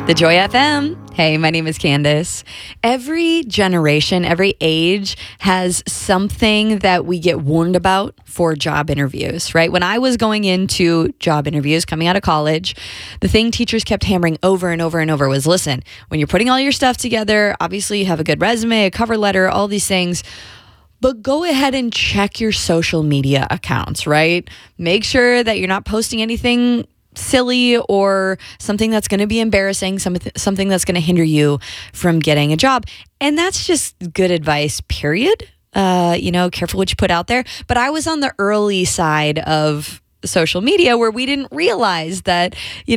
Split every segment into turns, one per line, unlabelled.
The Joy FM. Hey, my name is Candace. Every generation, every age has something that we get warned about for job interviews, right? When I was going into job interviews coming out of college, the thing teachers kept hammering over and over and over was, listen, when you're putting all your stuff together, obviously you have a good resume, a cover letter, all these things, but go ahead and check your social media accounts, right? Make sure that you're not posting anything silly or something that's going to be embarrassing, something that's going to hinder you from getting a job. And that's just good advice, period. Careful what you put out there. But I was on the early side of social media where we didn't realize that,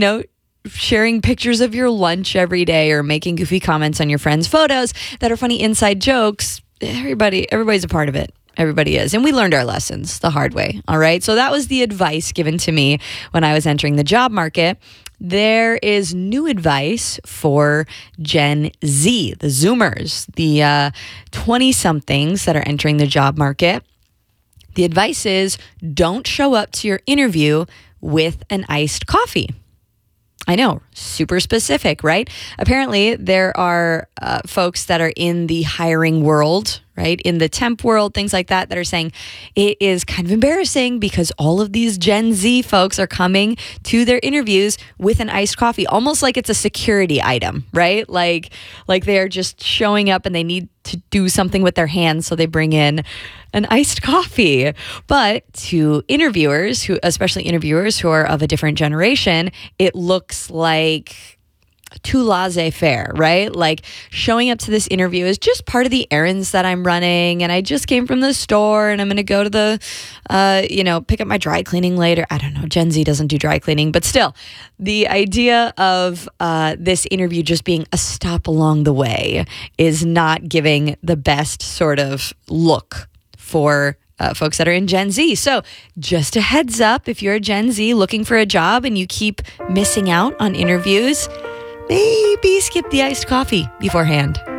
sharing pictures of your lunch every day or making goofy comments on your friends' photos that are funny inside jokes, everybody's a part of it. Everybody is. And we learned our lessons the hard way. All right. So that was the advice given to me when I was entering the job market. There is new advice for Gen Z, the Zoomers, the 20-somethings that are entering the job market. The advice is don't show up to your interview with an iced coffee. I know, super specific, right? Apparently, there are folks that are in the hiring world, right? In the temp world, things like that are saying it is kind of embarrassing because all of these Gen Z folks are coming to their interviews with an iced coffee, almost like it's a security item, right? Like they're just showing up and they need to do something with their hands, so they bring in an iced coffee. But to interviewers, especially interviewers who are of a different generation, it looks like too laissez-faire, right? Like showing up to this interview is just part of the errands that I'm running, and I just came from the store and I'm going to go to the, pick up my dry cleaning later. I don't know. Gen Z doesn't do dry cleaning, but still the idea of this interview just being a stop along the way is not giving the best sort of look for folks that are in Gen Z. So just a heads up, if you're a Gen Z looking for a job and you keep missing out on interviews, maybe skip the iced coffee beforehand.